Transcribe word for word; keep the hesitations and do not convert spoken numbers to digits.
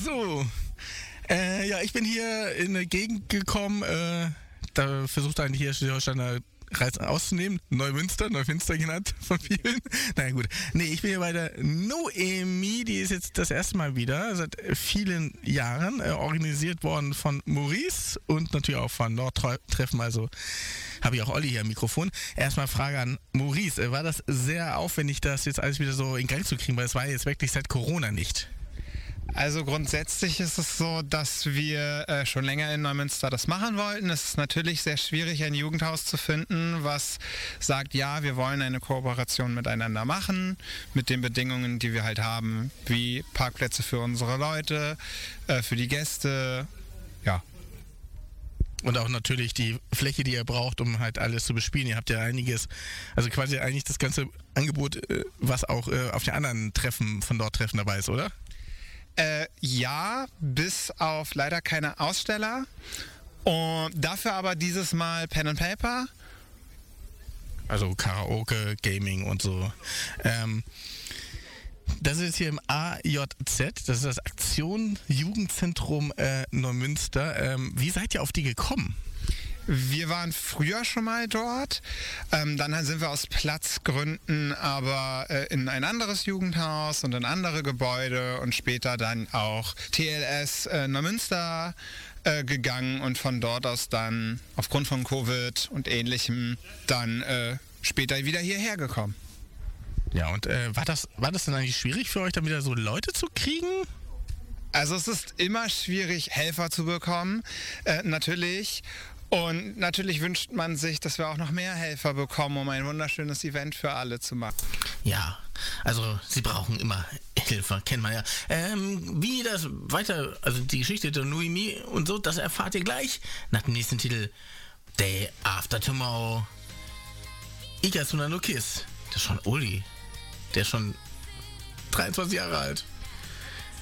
So, äh, ja, ich bin hier in eine Gegend gekommen, äh, da versucht eigentlich hier Schleswig-Holsteiner Reis auszunehmen. Neumünster, Neumünster genannt von vielen. Naja gut. Nee, ich bin hier bei der Noemi, die ist jetzt das erste Mal wieder, seit vielen Jahren, äh, organisiert worden von Maurice und natürlich auch von Nordtreffen, also habe ich auch Olli hier am Mikrofon. Erstmal Frage an Maurice, äh, war das sehr aufwendig, das jetzt alles wieder so in Gang zu kriegen, weil es war jetzt wirklich seit Corona nicht? Also grundsätzlich ist es so, dass wir äh, schon länger in Neumünster das machen wollten. Es ist natürlich sehr schwierig, ein Jugendhaus zu finden, was sagt, ja, wir wollen eine Kooperation miteinander machen, mit den Bedingungen, die wir halt haben, wie Parkplätze für unsere Leute, äh, für die Gäste, ja. Und auch natürlich die Fläche, die ihr braucht, um halt alles zu bespielen. Ihr habt ja einiges, also quasi eigentlich das ganze Angebot, äh, was auch äh, auf den anderen Treffen von dort Treffen dabei ist, oder? Äh, ja, bis auf leider keine Aussteller. Und dafür aber dieses Mal Pen and Paper. Also Karaoke, Gaming und so. Ähm, das ist jetzt hier im A J Z, das ist das Aktion Jugendzentrum äh, Neumünster. Ähm, wie seid ihr auf die gekommen? Wir waren früher schon mal dort, ähm, dann sind wir aus Platzgründen aber äh, in ein anderes Jugendhaus und in andere Gebäude und später dann auch T L S äh, Neumünster äh, gegangen und von dort aus dann aufgrund von Covid und Ähnlichem dann äh, später wieder hierher gekommen. Ja, und äh, war das war das dann eigentlich schwierig für euch, dann wieder so Leute zu kriegen? Also es ist immer schwierig, Helfer zu bekommen, äh, natürlich. Und natürlich wünscht man sich, dass wir auch noch mehr Helfer bekommen, um ein wunderschönes Event für alle zu machen. Ja, also sie brauchen immer Helfer, kennen wir ja. Ähm, wie das weiter, also die Geschichte der Noemi und so, das erfahrt ihr gleich nach dem nächsten Titel Day After Tomorrow. Ika Tsunano Kiss, der ist schon Uli, der ist schon dreiundzwanzig Jahre alt.